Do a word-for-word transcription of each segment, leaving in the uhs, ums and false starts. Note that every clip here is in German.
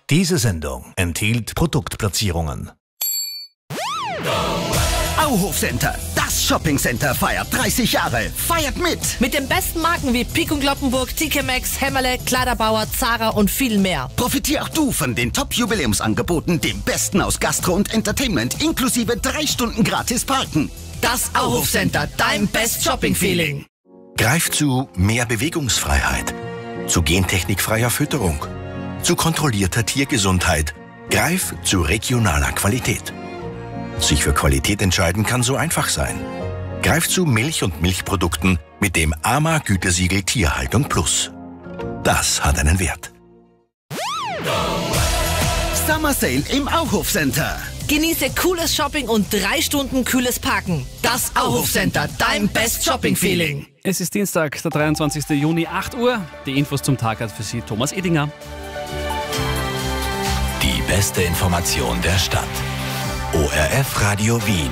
Diese Sendung enthielt Produktplatzierungen. Auhof Center, das Shoppingcenter feiert dreißig Jahre. Feiert mit! Mit den besten Marken wie Pik und Kloppenburg, T K Maxx, Hämmerle, Kleiderbauer, Zara und viel mehr. Profitier auch du von den Top-Jubiläumsangeboten, dem Besten aus Gastro und Entertainment, inklusive drei Stunden gratis Parken. Das Auhof Center, dein Best Shopping Feeling. Greif zu mehr Bewegungsfreiheit, zu gentechnikfreier Fütterung, zu kontrollierter Tiergesundheit. Greif zu regionaler Qualität. Sich für Qualität entscheiden kann so einfach sein. Greif zu Milch und Milchprodukten mit dem A M A Gütesiegel Tierhaltung Plus. Das hat einen Wert. Summer Sale im Auhof Center. Genieße cooles Shopping und drei Stunden kühles Parken. Das Auhof Center, dein Best Shopping Feeling. Es ist Dienstag, der dreiundzwanzigste Juni, acht Uhr. Die Infos zum Tag hat für Sie Thomas Edinger. Die beste Information der Stadt. O R F Radio Wien.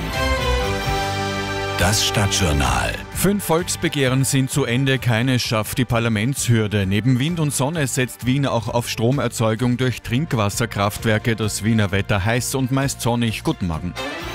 Das Stadtjournal. Fünf Volksbegehren sind zu Ende, keines schafft die Parlamentshürde. Neben Wind und Sonne setzt Wien auch auf Stromerzeugung durch Trinkwasserkraftwerke. Das Wiener Wetter heiß und meist sonnig. Guten Morgen.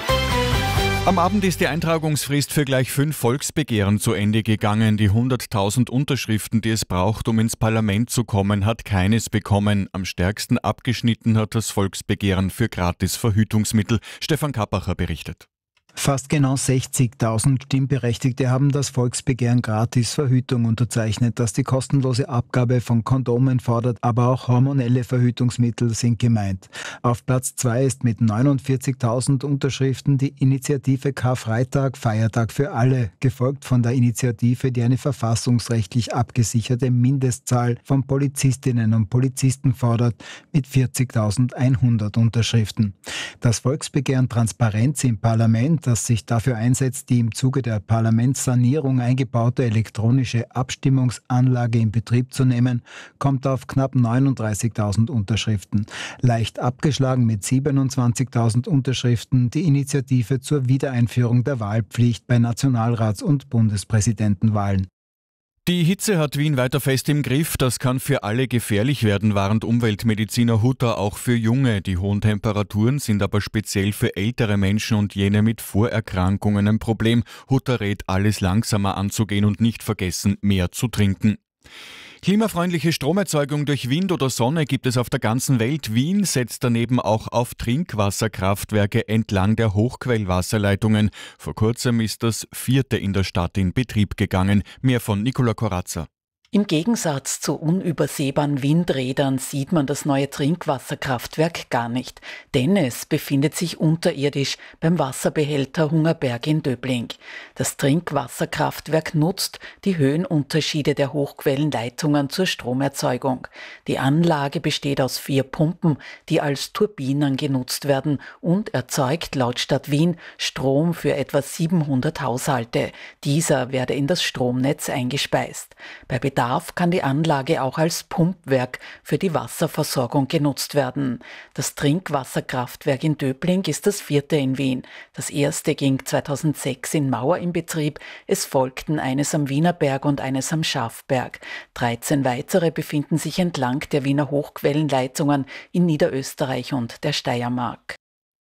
Am Abend ist die Eintragungsfrist für gleich fünf Volksbegehren zu Ende gegangen. Die hunderttausend Unterschriften, die es braucht, um ins Parlament zu kommen, hat keines bekommen. Am stärksten abgeschnitten hat das Volksbegehren für Gratisverhütungsmittel. Stefan Kappacher berichtet. Fast genau sechzigtausend Stimmberechtigte haben das Volksbegehren Gratisverhütung unterzeichnet, das die kostenlose Abgabe von Kondomen fordert, aber auch hormonelle Verhütungsmittel sind gemeint. Auf Platz zwei ist mit neunundvierzigtausend Unterschriften die Initiative Karfreitag, Feiertag für alle, gefolgt von der Initiative, die eine verfassungsrechtlich abgesicherte Mindestzahl von Polizistinnen und Polizisten fordert, mit vierzigtausendeinhundert Unterschriften. Das Volksbegehren Transparenz im Parlament, das sich dafür einsetzt, die im Zuge der Parlamentssanierung eingebaute elektronische Abstimmungsanlage in Betrieb zu nehmen, kommt auf knapp neununddreißigtausend Unterschriften. Leicht abgeschlagen mit siebenundzwanzigtausend Unterschriften die Initiative zur Wiedereinführung der Wahlpflicht bei Nationalrats- und Bundespräsidentenwahlen. Die Hitze hat Wien weiter fest im Griff. Das kann für alle gefährlich werden, warnt Umweltmediziner Hutter, auch für Junge. Die hohen Temperaturen sind aber speziell für ältere Menschen und jene mit Vorerkrankungen ein Problem. Hutter rät, alles langsamer anzugehen und nicht vergessen, mehr zu trinken. Klimafreundliche Stromerzeugung durch Wind oder Sonne gibt es auf der ganzen Welt. Wien setzt daneben auch auf Trinkwasserkraftwerke entlang der Hochquellwasserleitungen. Vor kurzem ist das vierte in der Stadt in Betrieb gegangen. Mehr von Nicola Corazza. Im Gegensatz zu unübersehbaren Windrädern sieht man das neue Trinkwasserkraftwerk gar nicht, denn es befindet sich unterirdisch beim Wasserbehälter Hungerberg in Döbling. Das Trinkwasserkraftwerk nutzt die Höhenunterschiede der Hochquellenleitungen zur Stromerzeugung. Die Anlage besteht aus vier Pumpen, die als Turbinen genutzt werden und erzeugt laut Stadt Wien Strom für etwa siebenhundert Haushalte. Dieser werde in das Stromnetz eingespeist. Bei Bedarf kann die Anlage auch als Pumpwerk für die Wasserversorgung genutzt werden. Das Trinkwasserkraftwerk in Döbling ist das vierte in Wien. Das erste ging zweitausendsechs in Mauer in Betrieb. Es folgten eines am Wienerberg und eines am Schafberg. dreizehn weitere befinden sich entlang der Wiener Hochquellenleitungen in Niederösterreich und der Steiermark.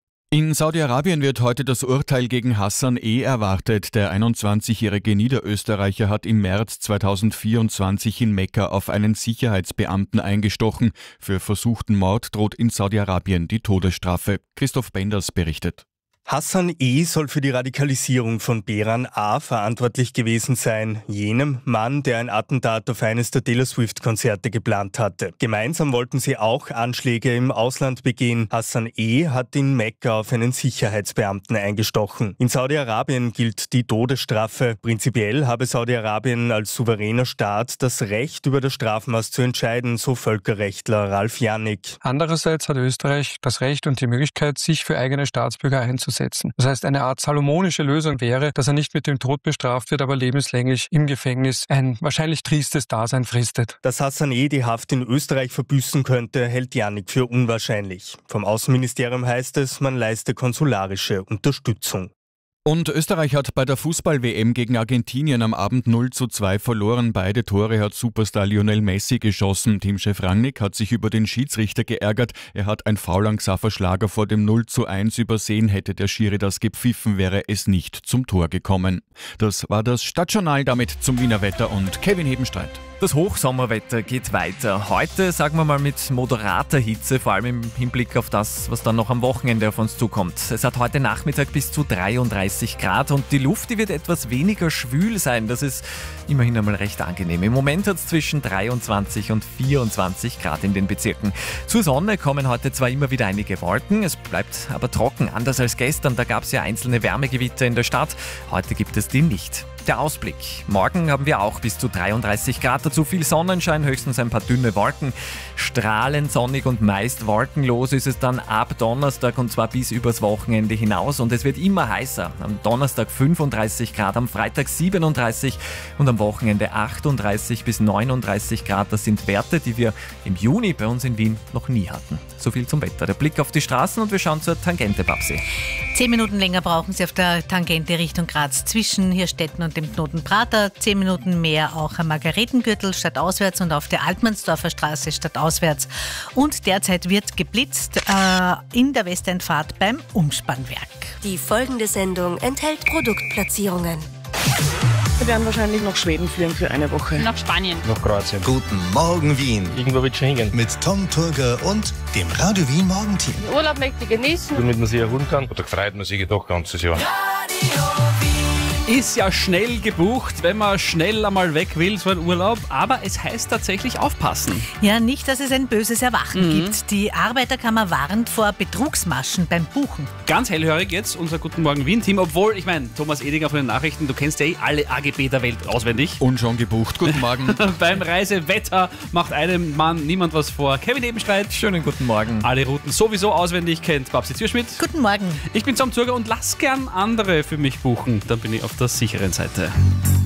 In Saudi-Arabien wird heute das Urteil gegen Hassan E. erwartet. Der einundzwanzigjährige Niederösterreicher hat im März zweitausendvierundzwanzig in Mekka auf einen Sicherheitsbeamten eingestochen. Für versuchten Mord droht in Saudi-Arabien die Todesstrafe. Christoph Benders berichtet. Hassan E. soll für die Radikalisierung von Beran A. verantwortlich gewesen sein, jenem Mann, der ein Attentat auf eines der Taylor Swift-Konzerte geplant hatte. Gemeinsam wollten sie auch Anschläge im Ausland begehen. Hassan E. hat in Mekka auf einen Sicherheitsbeamten eingestochen. In Saudi-Arabien gilt die Todesstrafe. Prinzipiell habe Saudi-Arabien als souveräner Staat das Recht, über das Strafmaß zu entscheiden, so Völkerrechtler Ralf Jannik. Andererseits hat Österreich das Recht und die Möglichkeit, sich für eigene Staatsbürger einzusetzen. Das heißt, eine Art salomonische Lösung wäre, dass er nicht mit dem Tod bestraft wird, aber lebenslänglich im Gefängnis ein wahrscheinlich triestes Dasein fristet. Dass Hassan E. die Haft in Österreich verbüßen könnte, hält Jannik für unwahrscheinlich. Vom Außenministerium heißt es, man leiste konsularische Unterstützung. Und Österreich hat bei der Fußball-W M gegen Argentinien am Abend null zu zwei verloren. Beide Tore hat Superstar Lionel Messi geschossen. Teamchef Rangnick hat sich über den Schiedsrichter geärgert. Er hat ein Foul an Xaver Schlager vor dem null zu eins übersehen. Hätte der Schiri das gepfiffen, wäre es nicht zum Tor gekommen. Das war das Stadtjournal, damit zum Wiener Wetter und Kevin Hebenstreit. Das Hochsommerwetter geht weiter. Heute, sagen wir mal, mit moderater Hitze, vor allem im Hinblick auf das, was dann noch am Wochenende auf uns zukommt. Es hat heute Nachmittag bis zu dreiunddreißig Grad und die Luft, die wird etwas weniger schwül sein. Das ist immerhin einmal recht angenehm. Im Moment hat es zwischen dreiundzwanzig und vierundzwanzig Grad in den Bezirken. Zur Sonne kommen heute zwar immer wieder einige Wolken, es bleibt aber trocken, anders als gestern. Da gab es ja einzelne Wärmegewitter in der Stadt. Heute gibt es die nicht. Der Ausblick. Morgen haben wir auch bis zu dreiunddreißig Grad, dazu viel Sonnenschein, höchstens ein paar dünne Wolken. Strahlend sonnig und meist wolkenlos ist es dann ab Donnerstag und zwar bis übers Wochenende hinaus und es wird immer heißer. Am Donnerstag fünfunddreißig Grad, am Freitag siebenunddreißig und am Wochenende achtunddreißig bis neununddreißig Grad. Das sind Werte, die wir im Juni bei uns in Wien noch nie hatten. So viel zum Wetter. Der Blick auf die Straßen und wir schauen zur Tangente, Babsi. Zehn Minuten länger brauchen Sie auf der Tangente Richtung Graz zwischen Hirstetten und dem Knoten Prater. Zehn Minuten mehr auch am Margaretengürtel stadtauswärts und auf der Altmannsdorfer Straße stadtauswärts. Und derzeit wird geblitzt äh, in der Westendfahrt beim Umspannwerk. Die folgende Sendung enthält Produktplatzierungen. Wir werden wahrscheinlich nach Schweden fliegen für eine Woche. Nach Spanien. Nach Kroatien. Guten Morgen Wien. Irgendwo wird schon hingehen. Mit Tom Turger und dem Radio Wien Morgenteam. Den Urlaub möchte ich genießen. Damit man sich erholen kann. Da freut man sich doch ganzes Jahr. Ist ja schnell gebucht, wenn man schnell einmal weg will, so ein Urlaub. Aber es heißt tatsächlich aufpassen. Ja, nicht, dass es ein böses Erwachen Mhm. gibt. Die Arbeiterkammer warnt vor Betrugsmaschen beim Buchen. Ganz hellhörig jetzt unser Guten Morgen Wien-Team. Obwohl, ich meine, Thomas Edinger von den Nachrichten, du kennst ja eh alle A G B der Welt auswendig. Und schon gebucht. Guten Morgen. Beim Reisewetter macht einem Mann niemand was vor. Kevin Ebenstreit. Schönen guten Morgen. Alle Routen sowieso auswendig kennt Babsi Zierschmidt. Guten Morgen. Ich bin Tom Turger und lass gern andere für mich buchen. Dann bin ich auf der sicheren Seite.